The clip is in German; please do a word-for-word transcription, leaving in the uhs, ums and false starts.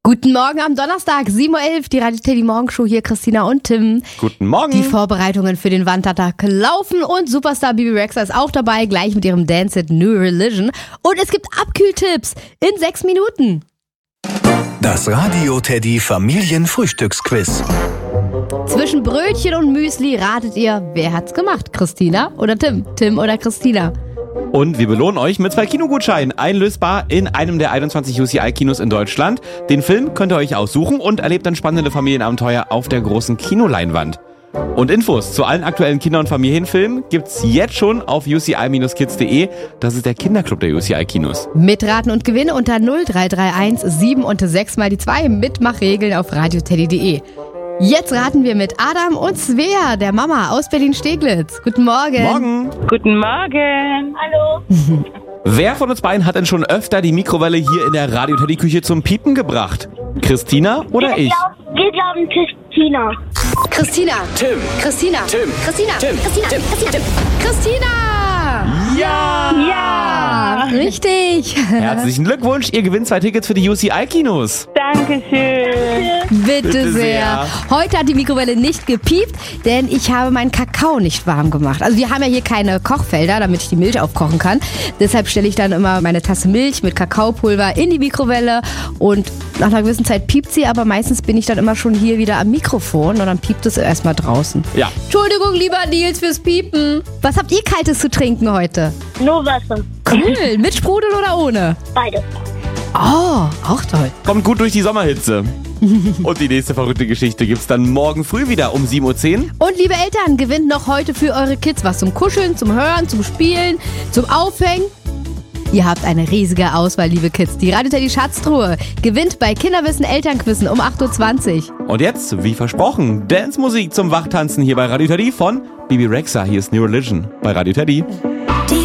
Guten Morgen am Donnerstag, sieben Uhr elf, die Radio Teddy Morgenshow, hier Christina und Tim. Guten Morgen. Die Vorbereitungen für den Wandtag laufen und Superstar Bibi Rexha ist auch dabei, gleich mit ihrem Dance-Hit New Religion. Und es gibt Abkühltipps in sechs Minuten. Das Radio Teddy Familienfrühstücksquiz. Zwischen Brötchen und Müsli ratet ihr, wer hat's gemacht? Christina oder Tim? Tim oder Christina? Und wir belohnen euch mit zwei Kinogutscheinen, einlösbar in einem der einundzwanzig U C I-Kinos in Deutschland. Den Film könnt ihr euch aussuchen und erlebt dann spannende Familienabenteuer auf der großen Kinoleinwand. Und Infos zu allen aktuellen Kinder- und Familienfilmen gibt's jetzt schon auf u c i Bindestrich kids punkt de. Das ist der Kinderclub der U C I-Kinos. Mitraten und Gewinne unter null drei drei eins sieben und sechs mal die zwei. Mitmachregeln auf radio teddy punkt de. Jetzt raten wir mit Adam und Svea, der Mama aus Berlin-Steglitz. Guten Morgen. Morgen. Guten Morgen. Hallo. Wer von uns beiden hat denn schon öfter die Mikrowelle hier in der Radio-Teddy-Küche zum Piepen gebracht? Christina oder ich? Wir glauben Christina. Christina. Tim. Christina. Tim. Christina. Tim. Christina. Tim. Christina. Tim. Christina. Ja! Ja. Richtig. Herzlichen Glückwunsch, ihr gewinnt zwei Tickets für die U C I-Kinos. Dankeschön. Bitte, Bitte sehr. sehr. Heute hat die Mikrowelle nicht gepiept, denn ich habe meinen Kakao nicht warm gemacht. Also wir haben ja hier keine Kochfelder, damit ich die Milch aufkochen kann. Deshalb stelle ich dann immer meine Tasse Milch mit Kakaopulver in die Mikrowelle und nach einer gewissen Zeit piept sie, aber meistens bin ich dann immer schon hier wieder am Mikrofon und dann piept es erstmal draußen. Ja. Entschuldigung, lieber Nils, fürs Piepen. Was habt ihr Kaltes zu trinken heute? Nur Wasser. Cool. Mit Sprudel oder ohne? Beide. Oh, auch toll. Kommt gut durch die Sommerhitze. Und die nächste verrückte Geschichte gibt's dann morgen früh wieder um sieben Uhr zehn. Und liebe Eltern, gewinnt noch heute für eure Kids was zum Kuscheln, zum Hören, zum Spielen, zum Aufhängen. Ihr habt eine riesige Auswahl, liebe Kids. Die Radio Teddy Schatztruhe gewinnt bei Kinderwissen Elternquizen um acht Uhr zwanzig. Und jetzt, wie versprochen, Dance-Musik zum Wachtanzen hier bei Radio Teddy von Bibi Rexha. Hier ist New Religion bei Radio Teddy.